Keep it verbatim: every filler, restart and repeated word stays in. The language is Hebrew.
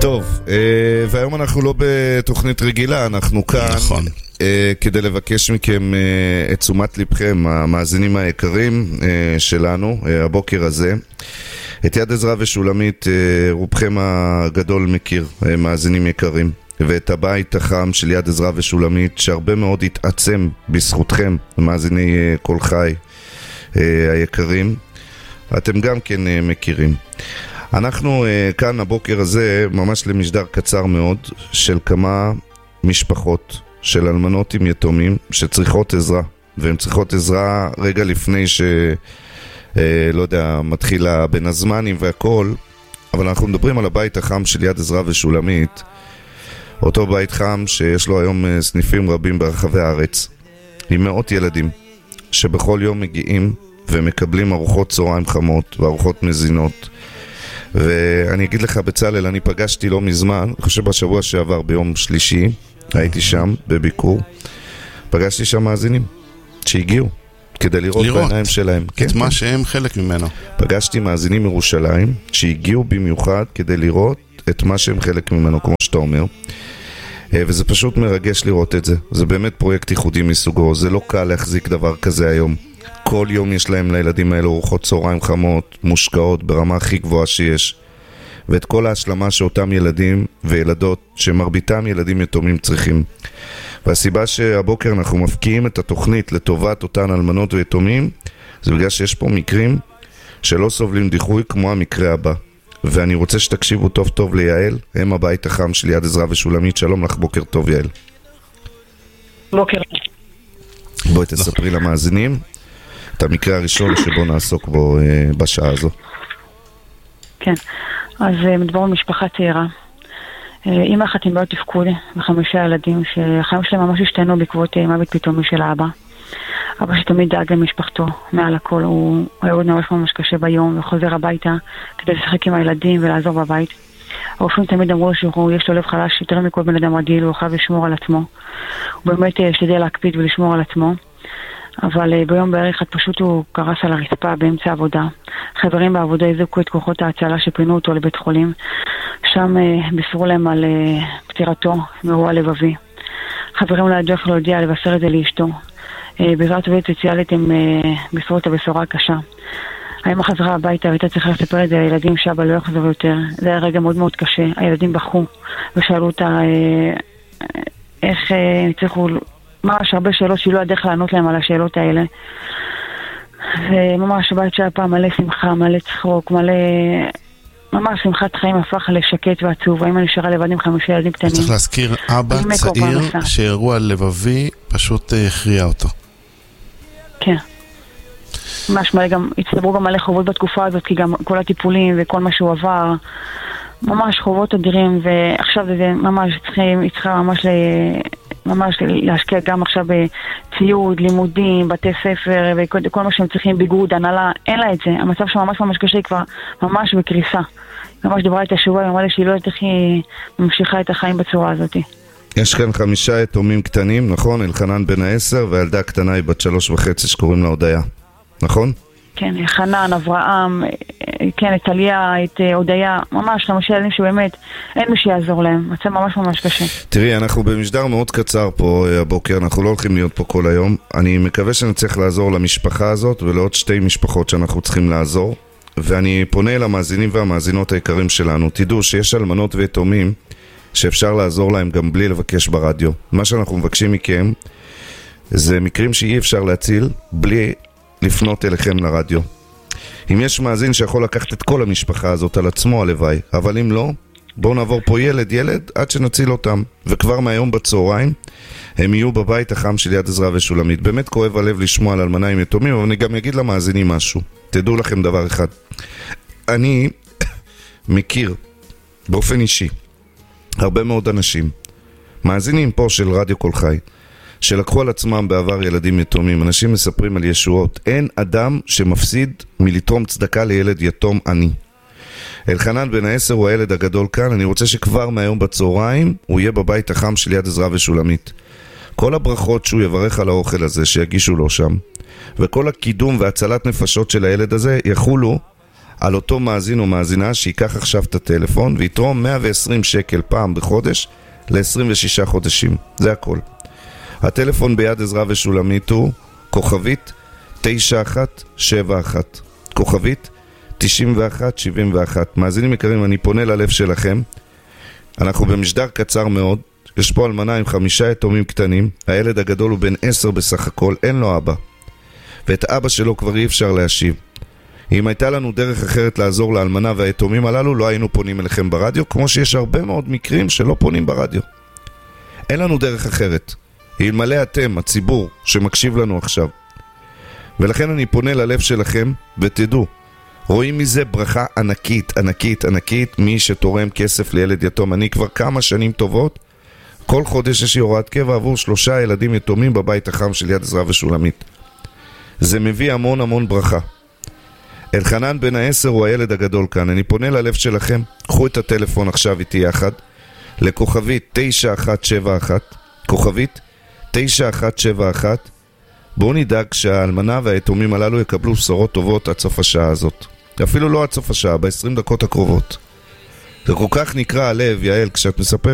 טוב, והיום אנחנו לא בתוכנית רגילה, אנחנו כאן נכון. כדי לבקש מכם את תשומת לבכם, המאזינים היקרים שלנו, הבוקר הזה. את יד עזרא ושולמית רובכם הגדול מכיר, מאזינים יקרים, ואת הבית החם של יד עזרא ושולמית שהרבה מאוד התעצם בזכותכם, מאזיני כל חי היקרים, אתם גם כן מכירים. אנחנו uh, כאן הבוקר הזה ממש למשדר קצר מאוד של כמה משפחות של אלמנות עם יתומים שצריכות עזרה, והן צריכות עזרה רגע לפני ש uh, לא יודע, מתחילה בין הזמנים והכל, אבל אנחנו מדברים על הבית החם של יד עזרא ושולמית, אותו בית חם שיש לו היום uh, סניפים רבים ברחבי הארץ עם מאות ילדים שבכל יום מגיעים ומקבלים ארוחות צהריים חמות וארוחות מזינות. ואני אגיד לך בצלאל, אני פגשתי לא מזמן, אני חושב בשבוע שעבר ביום שלישי, הייתי שם בביקור, פגשתי שם מאזינים שהגיעו כדי לראות, לראות. בעיניים שלהם את כן, מה כן. שהם חלק ממנו. פגשתי מאזינים מירושלים שהגיעו במיוחד כדי לראות את מה שהם חלק ממנו, כמו שאתה אומר, וזה פשוט מרגש לראות את זה. זה באמת פרויקט ייחודי מסוגו, זה לא קל להחזיק דבר כזה היום. כל יום יש להם לילדים האלו ארוחות צהריים חמות, מושקעות ברמה הכי גבוהה שיש, ואת כל ההשלמה שאותם ילדים וילדות, שמרביתם ילדים יתומים צריכים. והסיבה שהבוקר אנחנו מפקיעים את התוכנית לטובת אותן אלמנות ויתומים, זה בגלל שיש פה מקרים שלא סובלים דיחוי כמו המקרה הבא. ואני רוצה שתקשיבו טוב טוב ליעל, הם הבית החם של יד עזרא ושולמית. שלום לך, בוקר טוב יעל. בוקר. בואי תספרי למאזינים את המקרה הראשון שבו נעסוק בו אה, בשעה הזו. כן, אז מדבר על משפחה צעירה. אה, אמא אחת עם בעיות תפקוד וחמישה ילדים שהחיים שלהם ממש השתנו בעקבות אה, מוות פתאומי של האבא. אבא שתמיד דאג למשפחתו, מעל הכל הוא היה עוד ממש ממש קשה ביום וחוזר הביתה כדי לשחק עם הילדים ולעזור בבית. הרופאים תמיד אמרו שיש לו לב חלש יותר מכל בן אדם רגיל, הוא חייב לשמור על עצמו. הוא באמת השתדל להקפיד ולשמור על עצמו. אבל uh, ביום בערך פשוט הוא קרס על הרצפה באמצע העבודה. חברים בעבודה הזעיקו את כוחות ההצלה שפינו אותו לבית חולים. שם uh, בישרו להם על uh, פטירתו מאירוע לבבי. חברים לא ידעו איך להודיע לבשר את זה לאשתו. Uh, בעזרת עובדת סוציאלית הם uh, בישרו את הבשורה הקשה. האמא חזרה הביתה והייתה צריכה לספר את זה לילדים שאבא לא יחזור יותר. זה היה רגע מאוד מאוד קשה. הילדים בכו ושאלו אותה uh, איך uh, צריכו... ממש הרבה שאלות שהיא לא ידעה איך לענות להם על השאלות האלה. וממש בית שהיה פעם מלא שמחה, מלא צחוק, מלא... ממש שמחת חיים הפך לשקט ועצוב. האמא נשארה לבד עם חמישה ילדים קטנים. צריך להזכיר, אבא צעיר שאירוע לבבי פשוט הכריע אותו. כן. ממש מלא גם, הצטברו גם מלא חובות בתקופה הזאת, כי גם כל הטיפולים וכל מה שהוא עבר, ממש חובות אדירים, ועכשיו זה ממש צריכים, היא צריכה ממש ל... ממש להשקיע גם עכשיו בציוד, לימודים, בתי ספר וכל מה שהם צריכים, ביגוד, הנהלה, אין לה את זה. המצב שממש ממש קשה, היא כבר ממש בקריסה. ממש דיברה את השבוע, היא אמרה לי שהיא לא יודעת איך היא ממשיכה את החיים בצורה הזאת. יש כאן חמישה יתומים קטנים, נכון? אלחנן בן העשר והילדה הקטנה היא בת שלוש וחצי שקוראים לה הודיה, נכון? כן, חנן, אברהם, כן, את עליה, את הודיה, ממש חמישה ילדים שבאמת אין מי שיעזור להם, מצב ממש ממש קשה. תראי, אנחנו במשדר מאוד קצר פה הבוקר, אנחנו לא הולכים להיות פה כל היום. אני מקווה שנצליח לעזור למשפחה הזאת ולעוד שתי משפחות שאנחנו צריכים לעזור, ואני פונה אל המאזינים והמאזינות היקרים שלנו. תדעו שיש אלמנות ויתומים שאפשר לעזור להם גם בלי לבקש ברדיו. מה שאנחנו מבקשים מכם זה מקרים שאי אפשר להציל בלי לפנות אליכם לרדיו. אם יש מאזין שיכול לקחת את כל המשפחה הזאת על עצמו הלוואי, אבל אם לא, בואו נעבור פה ילד ילד עד שנציל אותם, וכבר מהיום בצהריים הם יהיו בבית החם של יד עזרא ושולמית. באמת כואב הלב לשמוע על אלמנה עם יתומים, אבל אני גם אגיד למאזינים משהו. תדעו לכם דבר אחד, אני מכיר באופן אישי הרבה מאוד אנשים מאזינים פה של רדיו כל חי שלקחו על עצמם בעבר ילדים יתומים. אנשים מספרים על ישועות. אין אדם שמפסיד מלתרום צדקה לילד יתום עני. אלחנן בן העשר הוא הילד הגדול כאן. אני רוצה שכבר מהיום בצהריים הוא יהיה בבית החם של יד עזרא ושולמית. כל הברכות שהוא יברך על האוכל הזה שיגישו לו שם, וכל הקידום והצלת נפשות של הילד הזה יחולו על אותו מאזין או מאזינה שיקח עכשיו את הטלפון ויתרום מאה ועשרים שקל פעם בחודש ל-עשרים ושישה חודשים. זה הכל. הטלפון ביד עזרא ושולמית הוא כוכבית תשע אחת שבע אחת. כוכבית תשעים ואחת שבעים ואחת. מאזינים יקרים, אני פונה ללב שלכם. אנחנו במשדר קצר מאוד. יש פה אלמנה עם חמישה יתומים קטנים. הילד הגדול הוא בן עשר בסך הכל, אין לו אבא. ואת אבא שלו כבר אי אפשר להשיב. אם הייתה לנו דרך אחרת לעזור לאלמנה והיתומים הללו, לא היינו פונים אליכם ברדיו, כמו שיש הרבה מאוד מקרים שלא פונים ברדיו. אין לנו דרך אחרת. אלמלא אתם, הציבור שמקשיב לנו עכשיו. ולכן אני פונה ללב שלכם, ותדעו, רואים מזה ברכה ענקית, ענקית, ענקית, מי שתורם כסף לילד יתום. אני כבר כמה שנים טובות, כל חודש יש לי הוראת קבע עבור שלושה ילדים יתומים בבית החם של יד עזרא ושולמית. זה מביא המון המון ברכה. אלחנן בן העשר הוא הילד הגדול כאן. אני פונה ללב שלכם, קחו את הטלפון עכשיו איתי יחד, לכוכבית תשע אחת שבע אחת, כוכבית תשע אחת שבע אחת. בואו נדאג שהאלמנה והיתומים הללו יקבלו בשורות טובות עד סוף השעה הזאת. אפילו לא עד סוף השעה, ב-עשרים דקות הקרובות. זה כל כך נקרא הלב, יעל, כשאת מספרת